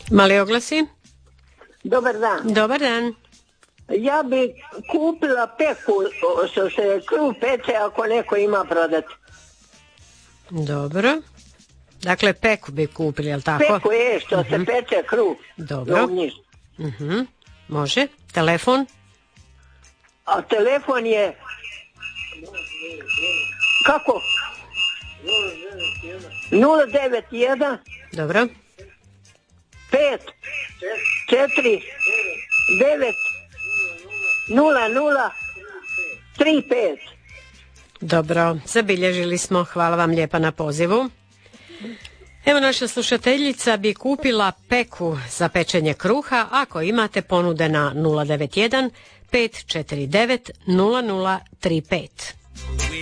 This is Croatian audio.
Mali oglasi. Dobar dan. Dobar dan. Ja bi kupila peku što se kruh peče ako neko ima prodati. Dobro. Dakle, peku bi kupili, je li tako? Peku je što se peče kruh. Dobro. Može. Telefon? A telefon je... Kako? 091 Dobro. 5 4 9 00 35. Dobro, zabilježili smo. Hvala vam lijepa na pozivu. Evo, naša slušateljica bi kupila peku za pečenje kruha ako imate ponude na 091 549 0035.